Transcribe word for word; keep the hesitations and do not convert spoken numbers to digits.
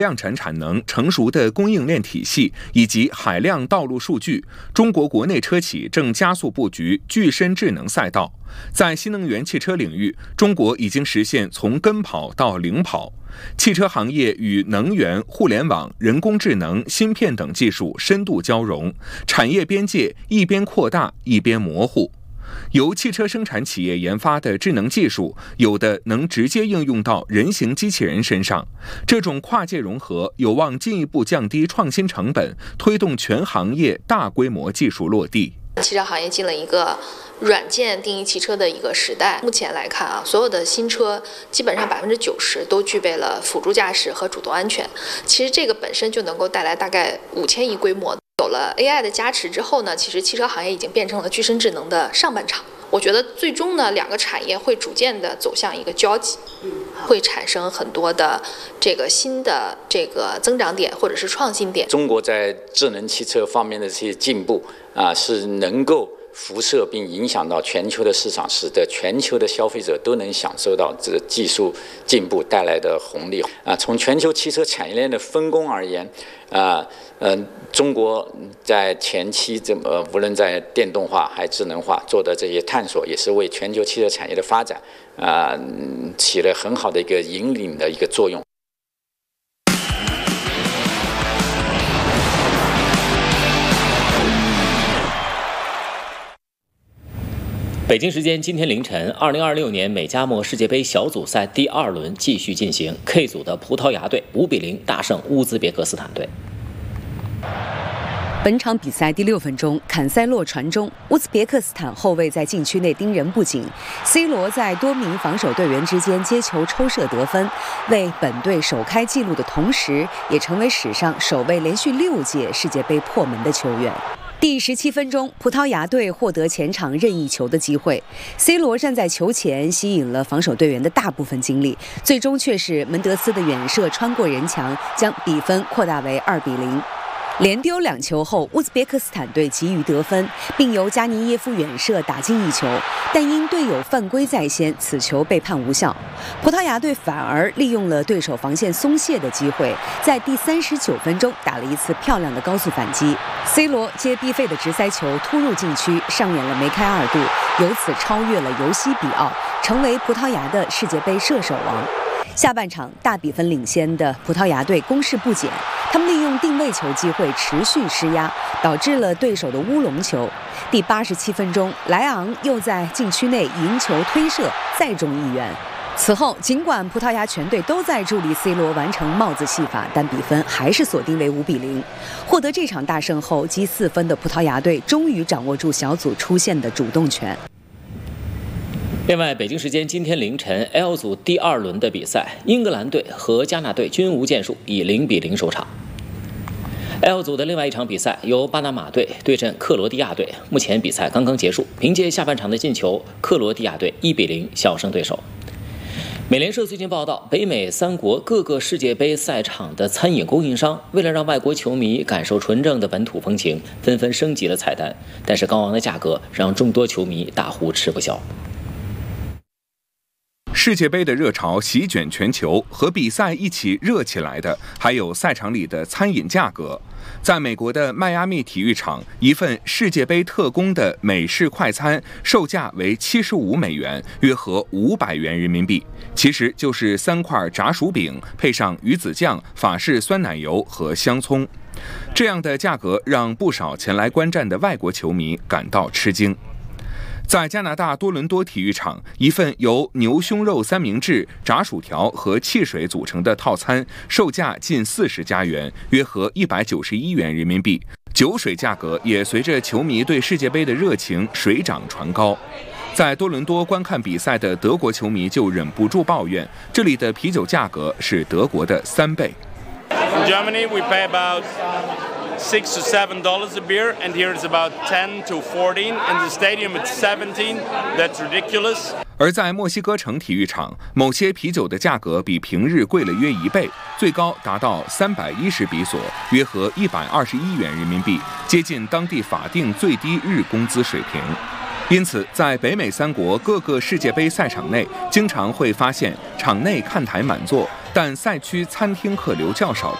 量产产能、成熟的供应链体系以及海量道路数据，中国国内车企正加速布局具身智能赛道。在新能源汽车领域，中国已经实现从跟跑到领跑。汽车行业与能源、互联网、人工智能、芯片等技术深度交融，产业边界一边扩大一边模糊。由汽车生产企业研发的智能技术，有的能直接应用到人形机器人身上。这种跨界融合有望进一步降低创新成本，推动全行业大规模技术落地。 汽车行业进了一个软件定义汽车的一个时代。目前来看啊，所有的新车基本上百分之九十都具备了辅助驾驶和主动安全。其实这个本身就能够带来大概五千亿规模。有了 A I 的加持之后呢，其实汽车行业已经变成了具身智能的上半场。我觉得最终呢，两个产业会逐渐的走向一个交集，会产生很多的这个新的这个增长点或者是创新点。 中国在智能汽车方面的这些进步啊，是能够辐射并影响到全球的市场，使得全球的消费者都能享受到这技术进步带来的红利啊。从全球汽车产业链的分工而言，啊，嗯、呃，中国在前期这么无论在电动化还智能化做的这些探索，也是为全球汽车产业的发展啊、呃、起了很好的一个引领的一个作用。 北京时间今天凌晨，二零二六年美加墨世界杯小组赛第二轮继续进行。K 组的葡萄牙队五比零大胜乌兹别克斯坦队。 本场比赛第六分钟，坎塞洛传中，乌兹别克斯坦后卫在禁区内盯人不紧 ，C 罗在多名防守队员之间接球抽射得分，为本队首开纪录的同时，也成为史上首位连续六届世界杯破门的球员。第十七分钟，葡萄牙队获得前场任意球的机会 ，C 罗站在球前吸引了防守队员的大部分精力，最终却是门德斯的远射穿过人墙，将比分扩大为二比零。连丢两球后，乌兹别克斯坦队急于得分，并由加尼耶夫远射打进一球，但因队友犯规在先，此球被判无效。葡萄牙队反而利用了对手防线松懈的机会，在第三十九分钟打了一次漂亮的高速反击。C 罗接毕费的直塞球突入禁区，上演了梅开二度，由此超越了尤西比奥，成为葡萄牙的世界杯射手王。下半场大比分领先的葡萄牙队攻势不减，他们利用定位球机会持续施压，导致了对手的乌龙球。第八十七分钟，莱昂又在禁区内迎球推射，再中一元。此后，尽管葡萄牙全队都在助力 C 罗完成帽子戏法，但比分还是锁定为五比零。获得这场大胜后，积四分的葡萄牙队终于掌握住小组出线的主动权。 另外，北京时间今天凌晨 L 组第二轮的比赛，英格兰队和加纳队均无建树，以零比零收场。L 组的另外一场比赛由巴拿马队对阵克罗地亚队，目前比赛刚刚结束，凭借下半场的进球，克罗地亚队一比零小胜对手。美联社最近报道，北美三国各个世界杯赛场的餐饮供应商，为了让外国球迷感受纯正的本土风情，纷纷升级了菜单，但是高昂的价格让众多球迷大呼吃不消。 世界杯的热潮席卷全球，和比赛一起热起来的还有赛场里的餐饮价格。在美国的迈阿密体育场，一份世界杯特供的美式快餐售价为七十五美元，约合五百元人民币，其实就是三块炸薯饼配上鱼子酱、法式酸奶油和香葱。这样的价格让不少前来观战的外国球迷感到吃惊。在加拿大多伦多体育场，一份由牛胸肉三明治、炸薯条和汽水组成的套餐，售价近四十加元，约合一百九十一元人民币。酒水价格也随着球迷对世界杯的热情水涨船高。在多伦多观看比赛的德国球迷就忍不住抱怨，这里的啤酒价格是德国的三倍。 In Germany, we pay about six to seven dollars a beer, and here it's about ten to fourteen. In the stadium, it's seventeen. That's ridiculous. 而在墨西哥城体育场，某些啤酒的价格比平日贵了约一倍，最高达到三百一十比索，约合一百二十一元人民币，接近当地法定最低日工资水平。因此，在北美三国各个世界杯赛场内，经常会发现场内看台满座， 但赛区餐厅客流较少的